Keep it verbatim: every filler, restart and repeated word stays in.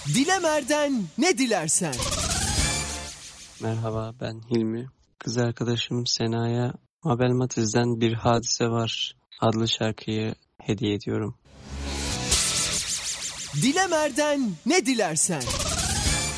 Dilemer'den ne dilersen. Merhaba, ben Hilmi. Kız arkadaşım Sena'ya Mabel Matiz'den Bir Hadise Var adlı şarkıyı hediye ediyorum. Dilemer'den ne dilersen.